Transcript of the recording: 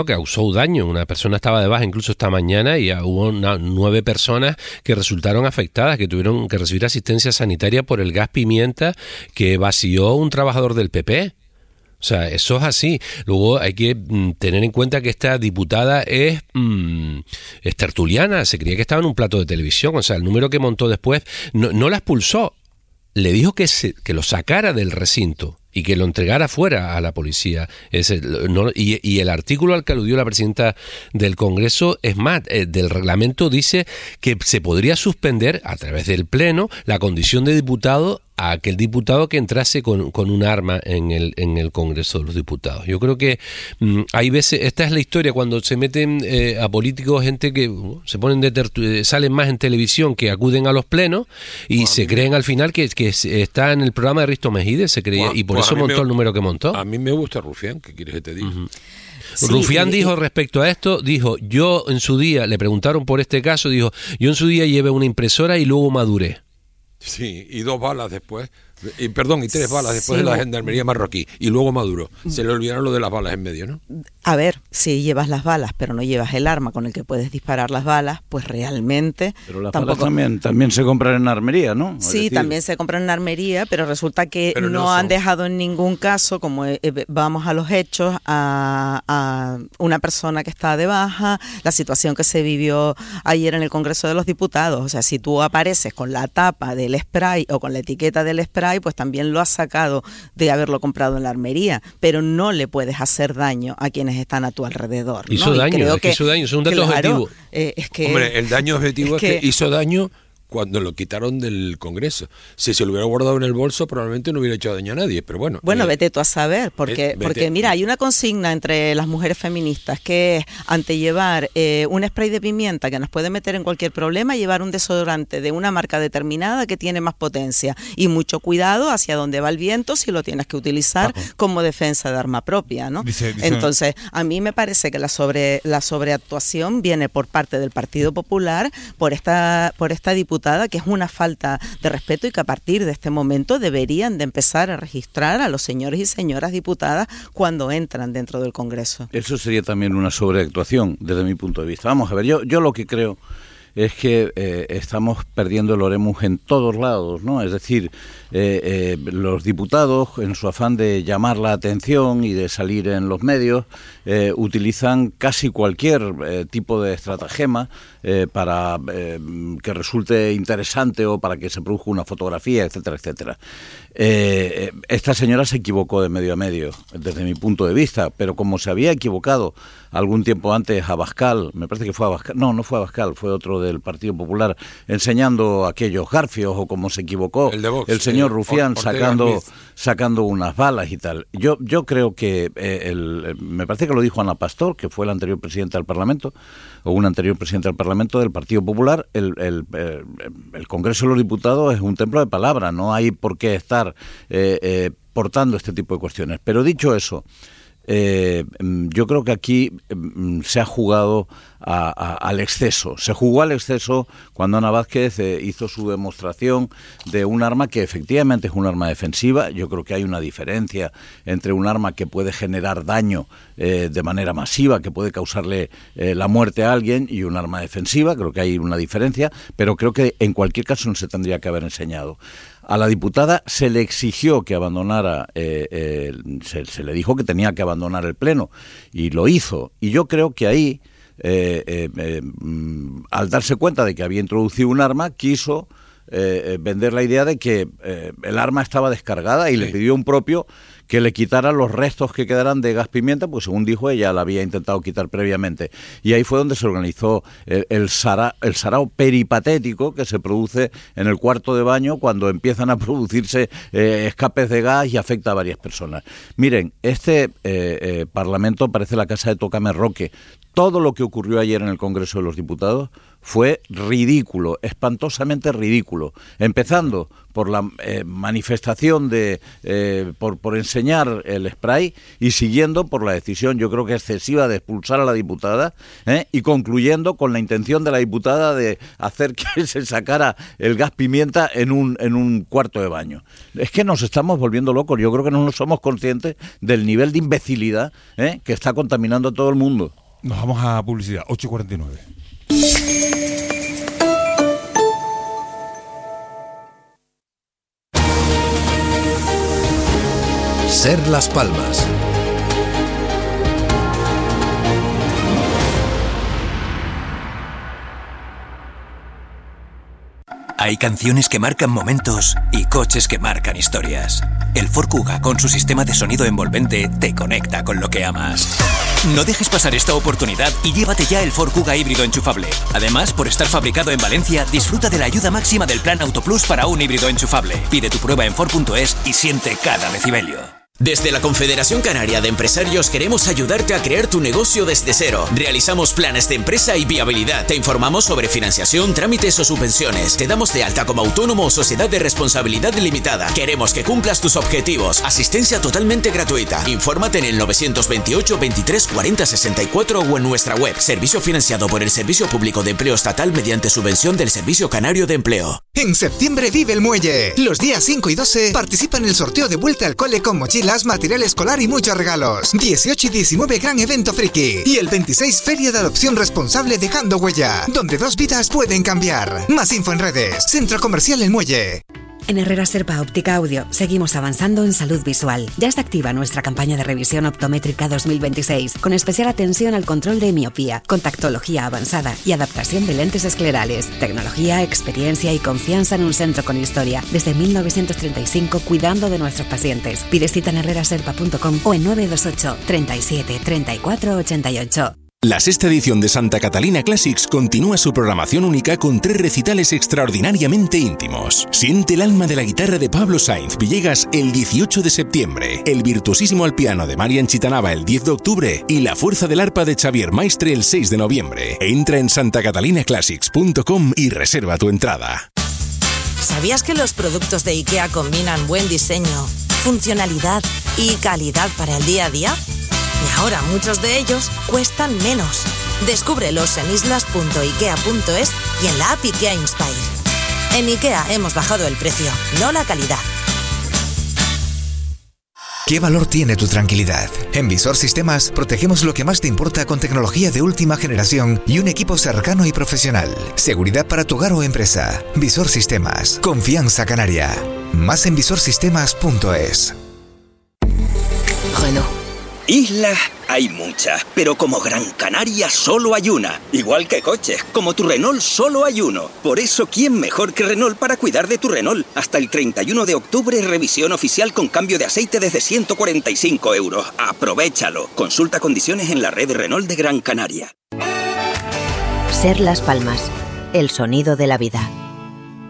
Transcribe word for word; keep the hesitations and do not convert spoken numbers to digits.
que causó daño. Una persona estaba de baja incluso esta mañana y hubo una, nueve personas que resultaron afectadas, que tuvieron que recibir asistencia sanitaria por el gas pimienta que vació un trabajador del P P. O sea, eso es así. Luego hay que mm, tener en cuenta que esta diputada es, mm, es tertuliana, se creía que estaba en un plato de televisión. O sea, el número que montó después no, no la expulsó, le dijo que, se, que lo sacara del recinto y que lo entregara fuera a la policía. Es el, no, y, y el artículo al que aludió la presidenta del Congreso, es más, eh, del reglamento dice que se podría suspender a través del Pleno la condición de diputado a aquel diputado que entrase con, con un arma en el en el Congreso de los Diputados. Yo creo que mmm, hay veces, esta es la historia, cuando se meten eh, a políticos, gente que uh, se ponen de tertu- salen más en televisión, que acuden a los plenos y bueno, se creen me... al final que, que está en el programa de Risto Mejide, se creía, bueno, y por pues eso montó me... el número que montó. A mí me gusta Rufián, ¿qué quieres que te diga? Uh-huh. Sí, Rufián y, dijo respecto a esto, dijo, yo en su día, le preguntaron por este caso, dijo, yo en su día llevé una impresora y luego maduré. Sí, y dos balas después, y perdón, y tres balas después sí, de la gendarmería marroquí, y luego Maduro. Se le olvidaron lo de las balas en medio, ¿no? A ver, si llevas las balas, pero no llevas el arma con el que puedes disparar las balas, pues realmente... Pero las tampoco... balas también, también se compran en armería, ¿no? Es sí, decir... también se compran en armería, pero resulta que pero no, no son... han dejado en ningún caso, como eh, vamos a los hechos, a, a una persona que está de baja, la situación que se vivió ayer en el Congreso de los Diputados. O sea, si tú apareces con la tapa del spray o con la etiqueta del spray, pues también lo has sacado de haberlo comprado en la armería, pero no le puedes hacer daño a quienes están a tu alrededor, ¿no? Hizo daño, es que hizo daño, es un dato claro, objetivo. Eh, es que, Hombre, el daño objetivo es, es que, que hizo daño cuando lo quitaron del Congreso. Si se lo hubiera guardado en el bolso, probablemente no hubiera hecho daño a nadie, pero bueno. Bueno, eh, vete tú a saber, porque, eh, porque mira, hay una consigna entre las mujeres feministas que es, ante llevar eh, un spray de pimienta que nos puede meter en cualquier problema, llevar un desodorante de una marca determinada que tiene más potencia. Y mucho cuidado hacia dónde va el viento si lo tienes que utilizar Paco. como defensa de arma propia, ¿no? Dice, dice, Entonces, a mí me parece que la sobre la sobreactuación viene por parte del Partido Popular, por esta, por esta diputada, que es una falta de respeto y que a partir de este momento deberían de empezar a registrar a los señores y señoras diputadas cuando entran dentro del Congreso. Eso sería también una sobreactuación desde mi punto de vista. Vamos a ver, yo, yo lo que creo es que eh, estamos perdiendo el oremus en todos lados, ¿no? Es decir, eh, eh, los diputados, en su afán de llamar la atención y de salir en los medios, eh, utilizan casi cualquier eh, tipo de estratagema eh, para eh, que resulte interesante o para que se produzca una fotografía, etcétera, etcétera. Eh, esta señora se equivocó de medio a medio, desde mi punto de vista, pero como se había equivocado algún tiempo antes Abascal, me parece que fue Abascal, no, no fue Abascal, fue otro del Partido Popular, enseñando aquellos garfios, o como se equivocó el, Vox, el señor eh, Rufián Or- sacando sacando unas balas y tal. Yo yo creo que eh, el, me parece que lo dijo Ana Pastor, que fue la anterior presidenta del Parlamento, o un anterior presidente del Parlamento del Partido Popular, el, el, el, el Congreso de los Diputados es un templo de palabra, no hay por qué estar eh, eh, portando este tipo de cuestiones. Pero dicho eso, Eh, yo creo que aquí eh, se ha jugado a, a, al exceso. Se jugó al exceso cuando Ana Vázquez eh, hizo su demostración de un arma que efectivamente es un arma defensiva. Yo creo que hay una diferencia entre un arma que puede generar daño eh, de manera masiva, que puede causarle eh, la muerte a alguien, y un arma defensiva. Creo que hay una diferencia, pero creo que en cualquier caso no se tendría que haber enseñado. A la diputada se le exigió que abandonara, eh, eh, se, se le dijo que tenía que abandonar el Pleno, y lo hizo. Y yo creo que ahí, eh, eh, eh, al darse cuenta de que había introducido un arma, quiso eh, vender la idea de que eh, el arma estaba descargada, y sí. le pidió un propio que le quitara los restos que quedaran de gas pimienta, pues según dijo ella, la había intentado quitar previamente. Y ahí fue donde se organizó el, el, sara, el sarao peripatético que se produce en el cuarto de baño cuando empiezan a producirse eh, escapes de gas y afecta a varias personas. Miren, este eh, eh, Parlamento parece la casa de Tócame Roque. Todo lo que ocurrió ayer en el Congreso de los Diputados fue ridículo, espantosamente ridículo. Empezando por la eh, manifestación de, eh, por, por enseñar diseñar el spray y siguiendo por la decisión, yo creo que excesiva, de expulsar a la diputada, ¿eh? y concluyendo con la intención de la diputada de hacer que se sacara el gas pimienta en un, en un cuarto de baño. Es que nos estamos volviendo locos. Yo creo que no somos conscientes del nivel de imbecilidad, ¿eh? que está contaminando a todo el mundo. Nos vamos a publicidad, ocho y cuarenta y nueve. Ser Las Palmas. Hay canciones que marcan momentos y coches que marcan historias. El Ford Kuga, con su sistema de sonido envolvente, te conecta con lo que amas. No dejes pasar esta oportunidad y llévate ya el Ford Kuga híbrido enchufable. Además, por estar fabricado en Valencia, disfruta de la ayuda máxima del Plan Auto Plus para un híbrido enchufable. Pide tu prueba en Ford punto es y siente cada decibelio. Desde la Confederación Canaria de Empresarios queremos ayudarte a crear tu negocio desde cero. Realizamos planes de empresa y viabilidad. Te informamos sobre financiación, trámites o subvenciones. Te damos de alta como autónomo o sociedad de responsabilidad limitada. Queremos que cumplas tus objetivos. Asistencia totalmente gratuita. Infórmate en el novecientos veintiocho, veintitrés, cuarenta, sesenta y cuatro o en nuestra web. Servicio financiado por el Servicio Público de Empleo Estatal mediante subvención del Servicio Canario de Empleo. En septiembre vive el Muelle. Los días cinco y doce participa en el sorteo de vuelta al cole con mochila, material escolar y muchos regalos. dieciocho y diecinueve gran evento friki. Y el veintiséis feria de adopción responsable Dejando Huella, donde dos vidas pueden cambiar. Más info en redes. Centro Comercial El Muelle. En Herrera Serpa Óptica Audio seguimos avanzando en salud visual. Ya está activa nuestra campaña de revisión optométrica dos mil veintiséis, con especial atención al control de miopía, contactología avanzada y adaptación de lentes esclerales. Tecnología, experiencia y confianza en un centro con historia. Desde mil novecientos treinta y cinco, cuidando de nuestros pacientes. Pide cita en herrera serpa punto com o en nueve dos ocho, treinta y siete, treinta y cuatro, ochenta y ocho. La sexta edición de Santa Catalina Classics continúa su programación única con tres recitales extraordinariamente íntimos. Siente el alma de la guitarra de Pablo Sainz Villegas el dieciocho de septiembre, el virtuosísimo al piano de Marian Chitanaba el diez de octubre y la fuerza del arpa de Xavier Maistre el seis de noviembre. Entra en santa catalina classics punto com y reserva tu entrada. ¿Sabías que los productos de IKEA combinan buen diseño, funcionalidad y calidad para el día a día? Y ahora muchos de ellos cuestan menos. Descúbrelos en islas punto ikea punto es y en la app IKEA Inspire. En IKEA hemos bajado el precio, no la calidad. ¿Qué valor tiene tu tranquilidad? En Visor Sistemas protegemos lo que más te importa con tecnología de última generación y un equipo cercano y profesional. Seguridad para tu hogar o empresa. Visor Sistemas. Confianza canaria. Más en visor sistemas punto es. Renault. Islas hay muchas, pero como Gran Canaria solo hay una. Igual que coches, como tu Renault solo hay uno. Por eso, ¿quién mejor que Renault para cuidar de tu Renault? Hasta el treinta y uno de octubre, revisión oficial con cambio de aceite desde ciento cuarenta y cinco euros. ¡Aprovéchalo! Consulta condiciones en la red Renault de Gran Canaria. Ser Las Palmas, el sonido de la vida.